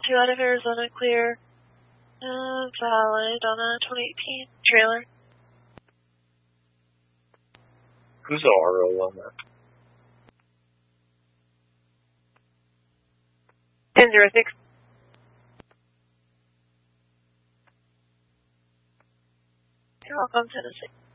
2 out of Arizona, clear. Valid on a 2018 trailer. Who's the RO on that? 10-06. Welcome, Tennessee.